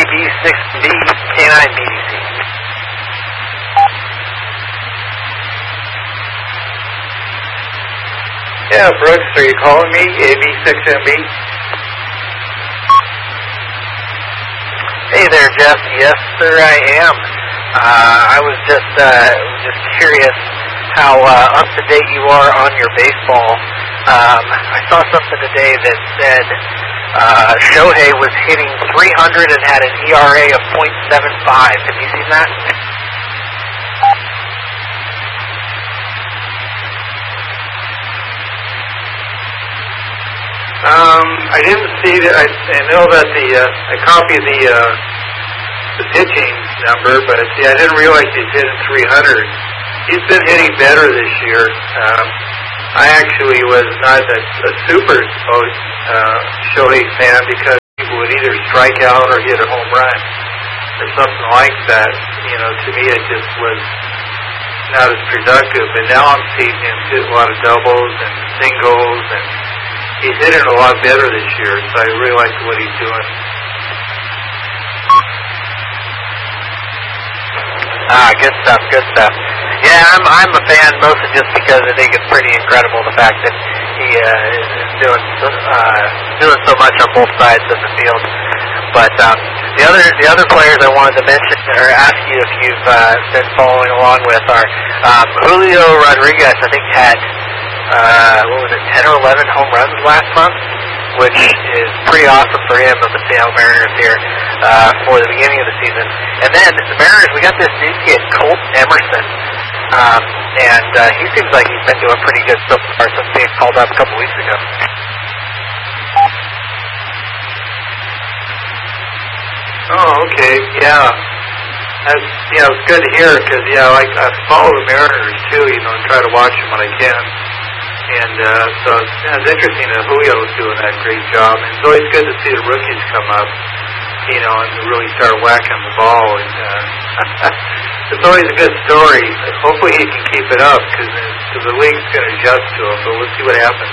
AB6B K9 BDC. Yeah, Brooks, are you calling me? AB6MB? Hey there, Jeff. Yes, sir, I am. I was just curious how up to date you are on your baseball. I saw something today that said Shohei was hitting 300 and had an ERA of .75. Have you seen that? I didn't see that. I know that I copied the pitching number, but I didn't realize he's hitting 300. He's been hitting better this year. I actually was not a super Shohei fan because people would either strike out or hit a home run or something like that. You know, to me it just was not as productive. But now I'm seeing him hit a lot of doubles and singles, and he's hitting a lot better this year, so I really like what he's doing. Good stuff, good stuff. Yeah, I'm a fan mostly just because I think it's pretty incredible the fact that he is doing so much on both sides of the field. But the other players I wanted to mention or ask you if you've been following along with are Julio Rodriguez. I think had 10 or 11 home runs last month, which is pretty awesome for him of the Seattle Mariners here for the beginning of the season. And then the Mariners, we got this new kid, Colt Emerson, and he seems like he's been doing pretty good so far since being called up a couple weeks ago. Oh, okay, yeah. It's good to hear because, I follow the Mariners too, and try to watch them when I can. And so it's interesting that Julio's doing that great job. And it's always good to see the rookies come up, and really start whacking the ball. And it's always a good story. Hopefully he can keep it up because the league's going to adjust to him. But we'll see what happens.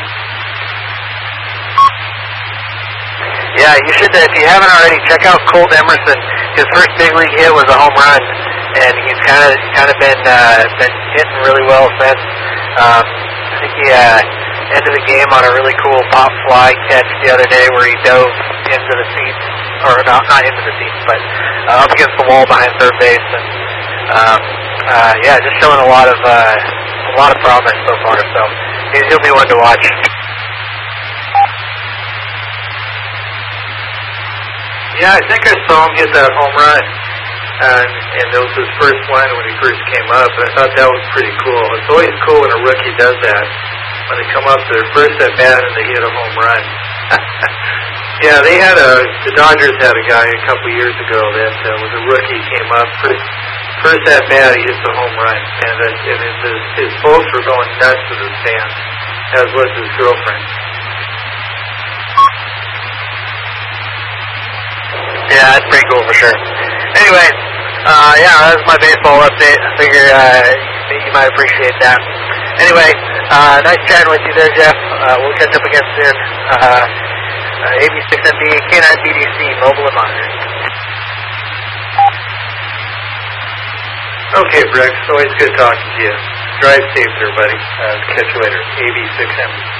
Yeah, you should, if you haven't already, check out Colt Emerson. His first big league hit was a home run, and he's kind of been hitting really well since. I think he ended the game on a really cool pop fly catch the other day where he dove into the seats, or not into the seats, but up against the wall behind third base, and just showing a lot of promise so far. So he'll be one to watch. Yeah, I think I saw him hit that home run, and it was his first one when he first came up, and I thought that was pretty cool. It's always cool when a rookie does that, when they come up to their first at-bat and they hit a home run. Yeah, the Dodgers had a guy a couple years ago that was a rookie, came up, first at-bat, he hits a home run, and his folks were going nuts with his fans, as was his girlfriend. Yeah, that's pretty cool for sure. Anyway, that was my baseball update. I figure you might appreciate that. Anyway, nice chatting with you there, Jeff. We'll catch up again soon. AB6MB, K9 BDC, mobile and monitoring. Okay, Brooks. Always good talking to you. Drive safe there, buddy. Catch you later. AB6MB.